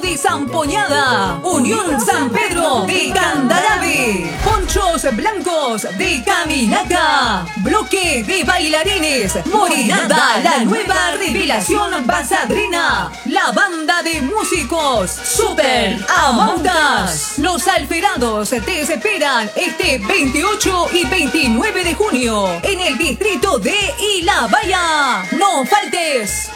y Zampoñada. Unión San Pedro de Candarabe. Ponchos blancos de Caminaca. Bloque de bailarines Morinada, la nueva revelación basadrina. La banda de músicos Super Amontas. Los Alferados te esperan este 28 y 29 de junio en el distrito de Ilabaya. ¡No faltes!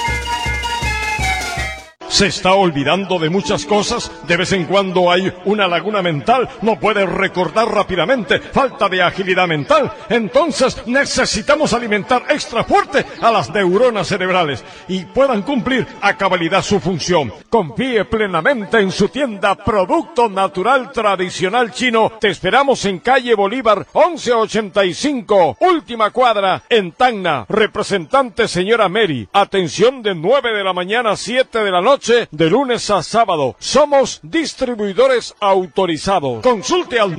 ¿Se está olvidando de muchas cosas? De vez en cuando hay una laguna mental, no puede recordar rápidamente, falta de agilidad mental. Entonces necesitamos alimentar extra fuerte a las neuronas cerebrales y puedan cumplir a cabalidad su función. Confíe plenamente en su tienda Producto Natural Tradicional Chino. Te esperamos en calle Bolívar 1185, última cuadra, en Tacna. Representante señora Mary. Atención de 9 de la mañana a 7 de la noche. De lunes a sábado. Somos distribuidores autorizados. Consulte al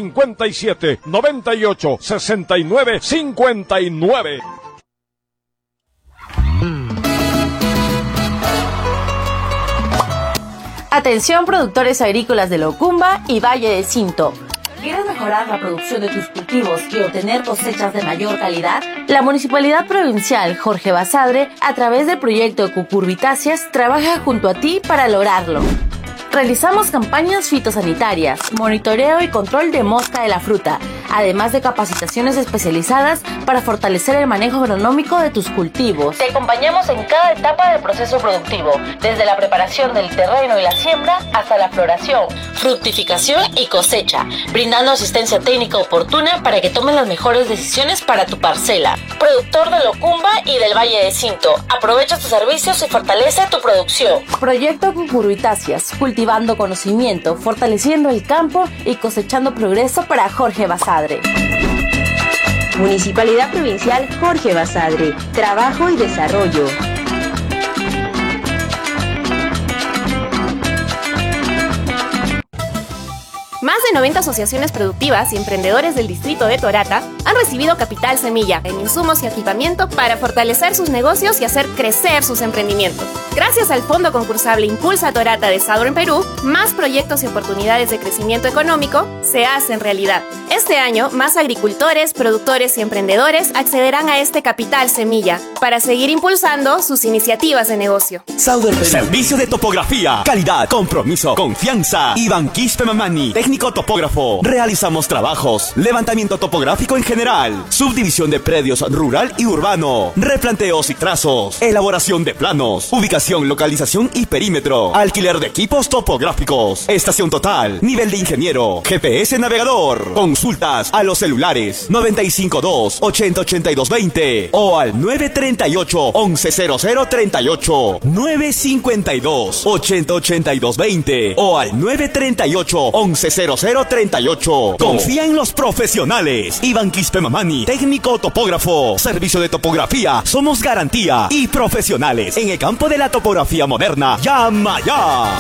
957-98-69-59. Atención productores agrícolas de Locumba y Valle de Cinto. ¿Quieres mejorar la producción de tus cultivos y obtener cosechas de mayor calidad? La Municipalidad Provincial Jorge Basadre, a través del proyecto Cucurbitáceas, trabaja junto a ti para lograrlo. Realizamos campañas fitosanitarias, monitoreo y control de mosca de la fruta, además de capacitaciones especializadas para fortalecer el manejo agronómico de tus cultivos. Te acompañamos en cada etapa del proceso productivo, desde la preparación del terreno y la siembra hasta la floración, fructificación y cosecha, brindando asistencia técnica oportuna para que tomes las mejores decisiones para tu parcela. Productor de Locumba y del Valle de Cinto, aprovecha tus servicios y fortalece tu producción. Proyecto Cucurbitáceas, cultivando conocimiento, fortaleciendo el campo y cosechando progreso para Jorge Basadre. Municipalidad Provincial Jorge Basadre, trabajo y desarrollo. Más de 90 asociaciones productivas y emprendedores del distrito de Torata han recibido capital semilla en insumos y equipamiento para fortalecer sus negocios y hacer crecer sus emprendimientos. Gracias al fondo concursable Impulsa Torata de Southern Perú, más proyectos y oportunidades de crecimiento económico se hacen realidad. Este año, más agricultores, productores y emprendedores accederán a este capital semilla para seguir impulsando sus iniciativas de negocio. Southern Perú. Servicio de topografía, calidad, compromiso, confianza. Iván Quispe Mamani, técnico topógrafo. Realizamos trabajos, levantamiento topográfico en general, subdivisión de predios rural y urbano, replanteos y trazos, elaboración de planos, ubicación, localización y perímetro, alquiler de equipos topográficos, estación total, nivel de ingeniero, GPS navegador. Consultas a los celulares 952-808220 o al 938-110038, 952-808220 o al 938-110038. Confía en los profesionales. Iván Quispe Mamani, técnico topógrafo. Servicio de topografía. Somos garantía y profesionales en el campo de la topografía moderna. ¡Llama ya!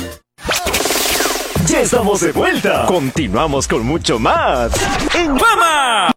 Ya estamos de vuelta. Continuamos con mucho más en Fama.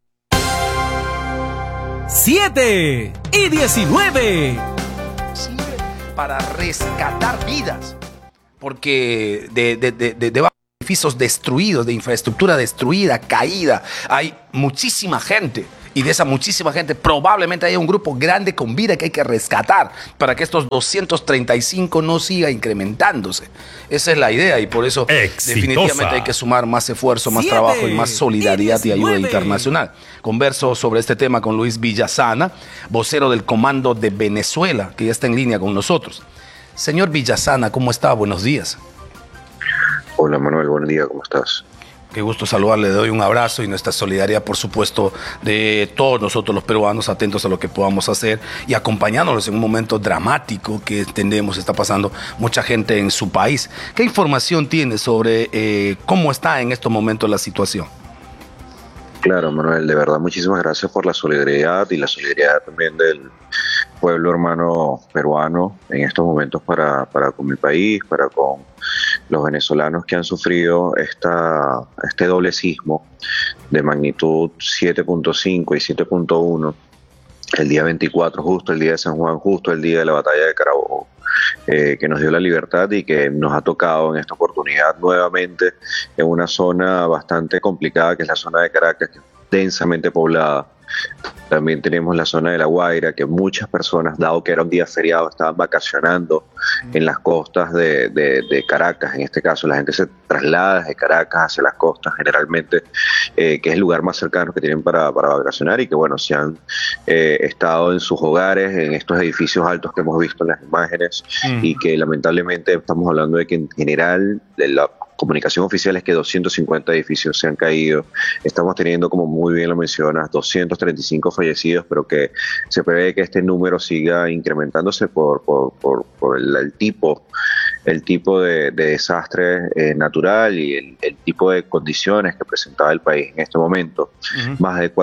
7 y 19. Para rescatar vidas. Porque de edificios destruidos, de infraestructura destruida, caída, hay muchísima gente. Y de esa muchísima gente probablemente haya un grupo grande con vida que hay que rescatar para que estos 235 no siga incrementándose. Esa es la idea y por eso definitivamente hay que sumar más esfuerzo, más trabajo y más solidaridad y ayuda internacional. Converso sobre este tema con Luis Villasana, vocero del Comando de Venezuela, que ya está en línea con nosotros. Señor Villasana, ¿cómo está? Buenos días. Hola Manuel, buen día, ¿cómo estás? Qué gusto saludarle, le doy un abrazo y nuestra solidaridad, por supuesto, de todos nosotros los peruanos, atentos a lo que podamos hacer y acompañándolos en un momento dramático que entendemos está pasando mucha gente en su país. ¿Qué información tiene sobre cómo está en estos momentos la situación? Claro, Manuel, de verdad, muchísimas gracias por la solidaridad y la solidaridad también del pueblo hermano peruano en estos momentos para con mi país, para con los venezolanos que han sufrido este doble sismo de magnitud 7.5 y 7.1 el día 24, justo el día de San Juan, justo el día de la batalla de Carabobo. que nos dio la libertad y que nos ha tocado en esta oportunidad nuevamente en una zona bastante complicada, que es la zona de Caracas, que es densamente poblada. También tenemos la zona de La Guaira, que muchas personas, dado que era un día feriado, estaban vacacionando en las costas de Caracas. En este caso, la gente se traslada desde Caracas hacia las costas, generalmente, que es el lugar más cercano que tienen para vacacionar, y que, bueno, se han estado en sus hogares, en estos edificios altos que hemos visto en las imágenes, y que lamentablemente estamos hablando de que en general la comunicación oficial es que 250 edificios se han caído. Estamos teniendo, como muy bien lo mencionas, 235 fallecidos, pero que se prevé que este número siga incrementándose por el tipo de desastre natural y el tipo de condiciones que presentaba el país en este momento. Más de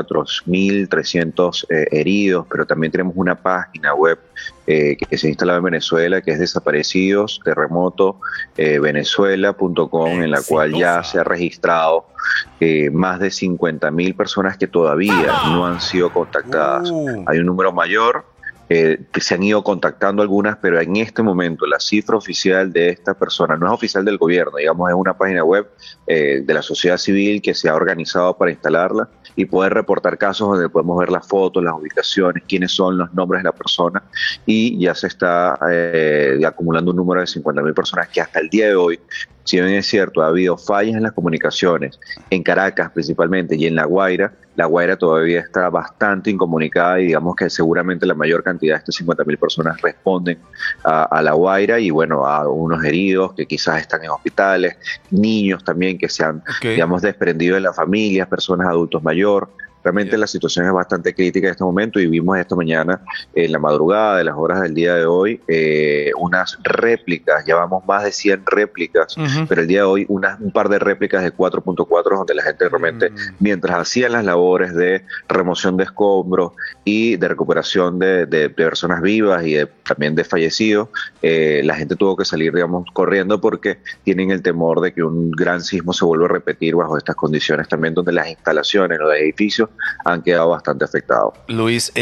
4.300 heridos, pero también tenemos una página web que se ha instalado en Venezuela, que es Desaparecidos Terremoto Venezuela.com, en la cual ya se ha registrado más de 50.000 personas que todavía no han sido contactadas. Hay un número mayor, que se han ido contactando algunas, pero en este momento la cifra oficial de esta persona no es oficial del gobierno, digamos, es una página web de la sociedad civil que se ha organizado para instalarla y poder reportar casos donde podemos ver las fotos, las ubicaciones, quiénes son, los nombres de la persona, y ya se está acumulando un número de 50.000 personas que hasta el día de hoy, si bien es cierto, ha habido fallas en las comunicaciones, en Caracas principalmente y en La Guaira todavía está bastante incomunicada, y digamos que seguramente la mayor cantidad de estas 50.000 personas responden a La Guaira, y bueno, a unos heridos que quizás están en hospitales, niños también que se han, digamos, desprendido de las familias, personas adultos mayores. Realmente la situación es bastante crítica en este momento, y vimos esta mañana, en la madrugada de las horas del día de hoy, unas réplicas, llevamos más de 100 réplicas, pero el día de hoy un par de réplicas de 4.4, donde la gente realmente, mientras hacían las labores de remoción de escombros y de recuperación de personas vivas y también de fallecidos, la gente tuvo que salir, digamos, corriendo, porque tienen el temor de que un gran sismo se vuelva a repetir bajo estas condiciones también, donde las instalaciones, los edificios han quedado bastante afectados. Luis,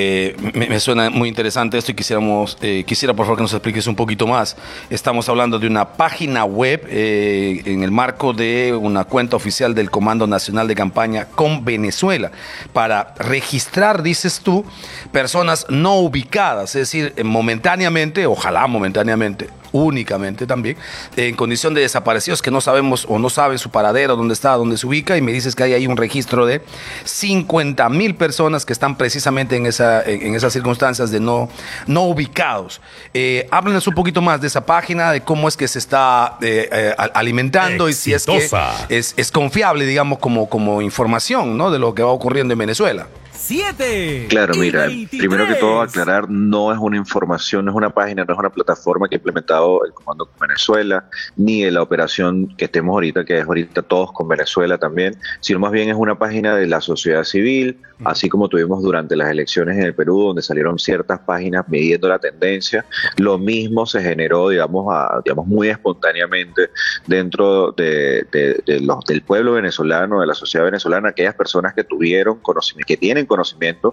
me suena muy interesante esto, y quisiera por favor que nos expliques un poquito más. Estamos hablando de una página web en el marco de una cuenta oficial del Comando Nacional de Campaña con Venezuela para registrar, dices tú, personas no ubicadas, es decir, momentáneamente, ojalá momentáneamente, únicamente también, en condición de desaparecidos, que no sabemos o no saben su paradero, dónde está, dónde se ubica, y me dices que hay ahí un registro de 50.000 personas que están precisamente en esas circunstancias de no ubicados. Háblenos un poquito más de esa página, de cómo es que se está alimentando, exitosa, y si es que es confiable, digamos, como información, ¿no?, de lo que va ocurriendo en Venezuela. 7. Claro, mira, primero que todo aclarar, no es una información, no es una página, no es una plataforma que ha implementado el Comando con Venezuela, ni de la operación que estemos ahorita, que es ahorita Todos con Venezuela también, sino más bien es una página de la sociedad civil, así como tuvimos durante las elecciones en el Perú, donde salieron ciertas páginas midiendo la tendencia. Lo mismo se generó, digamos, muy espontáneamente dentro del pueblo venezolano, de la sociedad venezolana, aquellas personas que tuvieron conocimiento, que tienen conocimiento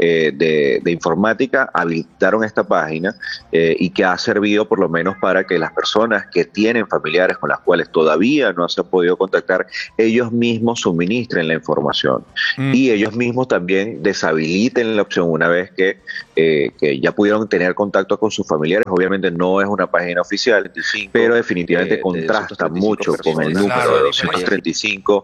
de informática, habilitaron esta página y que ha servido por lo menos para que las personas que tienen familiares con las cuales todavía no se han podido contactar, ellos mismos suministren la información y ellos mismos también deshabiliten la opción una vez que ya pudieron tener contacto con sus familiares. Obviamente no es una página oficial, pero definitivamente contrasta mucho con el número de 235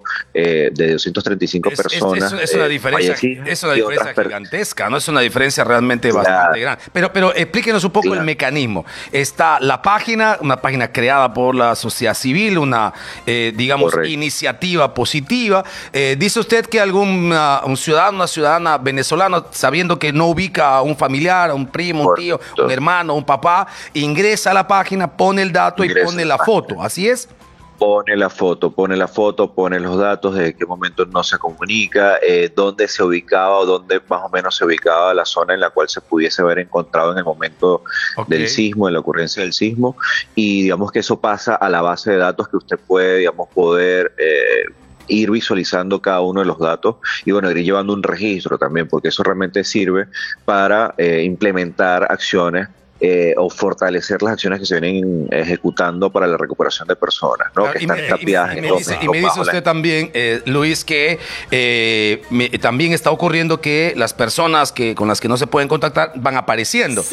personas. Es una diferencia. Es una diferencia gigantesca, ¿no? Es una diferencia realmente bastante grande. Pero explíquenos un poco el mecanismo. Está la página, una página creada por la sociedad civil, una, iniciativa positiva. Dice usted que un ciudadano, una ciudadana venezolana, sabiendo que no ubica a un familiar, a un primo, un tío, un hermano, un papá, ingresa a la página, pone el dato y pone la foto. ¿Así es? Pone la foto, pone los datos, de qué momento no se comunica, dónde se ubicaba o dónde más o menos se ubicaba la zona en la cual se pudiese haber encontrado en el momento del sismo, de la ocurrencia del sismo, y digamos que eso pasa a la base de datos que usted puede, digamos, poder ir visualizando cada uno de los datos y bueno, ir llevando un registro también, porque eso realmente sirve para implementar acciones o fortalecer las acciones que se vienen ejecutando para la recuperación de personas, ¿no? Que están capeadas en los me dice usted también, Luis, que también está ocurriendo que las personas con las que no se pueden contactar van apareciendo,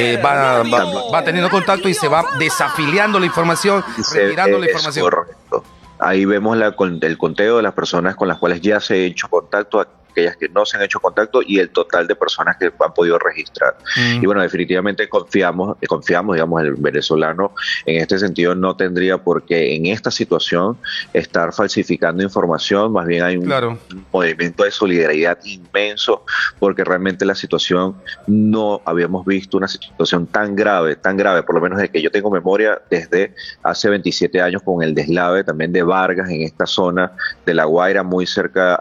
va teniendo contacto y se va desafiliando la información, retirando la información. Correcto. Ahí vemos el conteo de las personas con las cuales ya se ha hecho contacto, aquellas que no se han hecho contacto y el total de personas que han podido registrar. Y bueno, definitivamente confiamos, digamos, el venezolano en este sentido no tendría por qué en esta situación estar falsificando información, más bien hay un movimiento de solidaridad inmenso, porque realmente la situación no habíamos visto una situación tan grave, por lo menos de que yo tengo memoria desde hace 27 años con el deslave también de Vargas en esta zona de La Guaira, muy cerca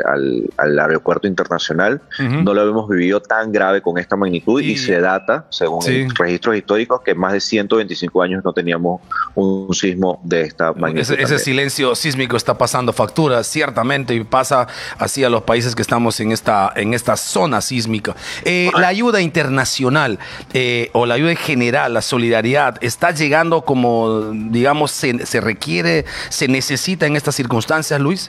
al aeropuerto internacional. No lo habíamos vivido tan grave con esta magnitud y se data, según registros históricos, que más de 125 años no teníamos un sismo de esta magnitud. Ese silencio sísmico está pasando factura, ciertamente, y pasa así a los países que estamos en esta zona sísmica. La ayuda internacional o la ayuda en general, la solidaridad, ¿está llegando como, digamos, se requiere, se necesita en estas circunstancias, Luis?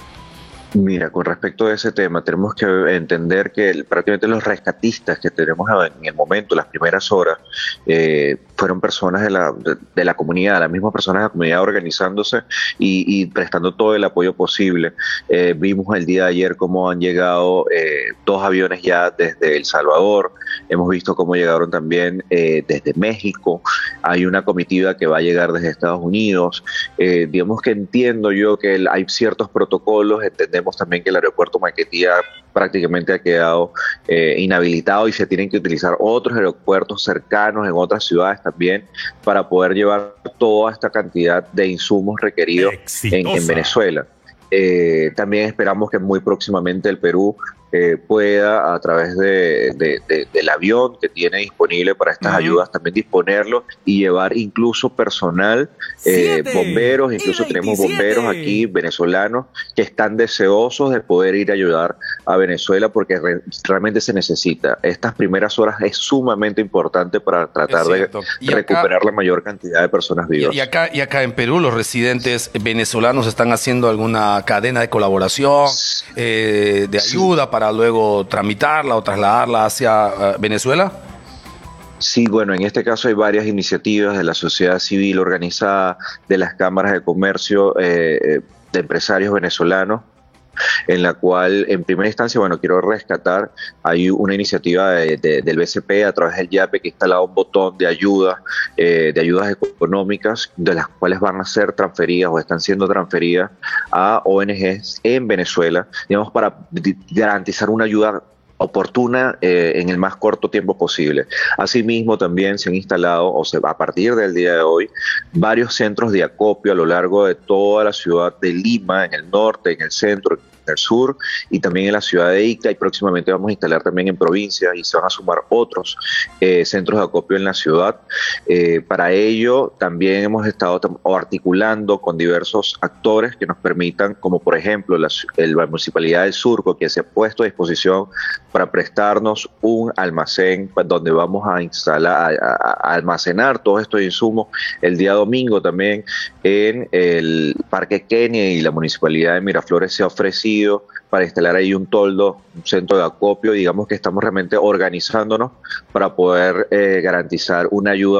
Mira, con respecto a ese tema, tenemos que entender que prácticamente los rescatistas que tenemos en el momento, las primeras horas, fueron personas de la comunidad, las mismas personas de la comunidad organizándose y prestando todo el apoyo posible. Vimos el día de ayer cómo han llegado 2 aviones ya desde El Salvador, hemos visto cómo llegaron también desde México, hay una comitiva que va a llegar desde Estados Unidos. Digamos que entiendo yo que hay ciertos protocolos, entendemos también que el aeropuerto Maiquetía prácticamente ha quedado inhabilitado y se tienen que utilizar otros aeropuertos cercanos en otras ciudades también para poder llevar toda esta cantidad de insumos requeridos en Venezuela. También esperamos que muy próximamente el Perú pueda, a través del avión que tiene disponible para estas ayudas, también disponerlo y llevar incluso personal, bomberos, incluso tenemos bomberos aquí venezolanos que están deseosos de poder ir a ayudar a Venezuela porque realmente se necesita. Estas primeras horas es sumamente importante para tratar de recuperar la mayor cantidad de personas vivas. Y acá en Perú los residentes venezolanos están haciendo alguna cadena de colaboración, de ayuda para luego tramitarla o trasladarla hacia Venezuela. Sí, bueno, en este caso hay varias iniciativas de la sociedad civil organizada, de las cámaras de comercio, de empresarios venezolanos, en la cual en primera instancia, bueno, quiero rescatar, hay una iniciativa del BCP a través del YAPE que ha instalado un botón de ayudas económicas, de las cuales van a ser transferidas o están siendo transferidas a ONGs en Venezuela, digamos, para garantizar una ayuda oportuna en el más corto tiempo posible. Asimismo, también se han instalado, a partir del día de hoy, varios centros de acopio a lo largo de toda la ciudad de Lima, en el norte, en el centro, en el sur y también en la ciudad de Ica, y próximamente vamos a instalar también en provincias y se van a sumar otros centros de acopio en la ciudad. Para ello también hemos estado articulando con diversos actores que nos permitan, como por ejemplo la Municipalidad del Surco, que se ha puesto a disposición para prestarnos un almacén donde vamos a instalar, a almacenar todos estos insumos. El día domingo también en el Parque Kenia y la Municipalidad de Miraflores se ha ofrecido para instalar ahí un toldo, un centro de acopio. Digamos que estamos realmente organizándonos para poder garantizar una ayuda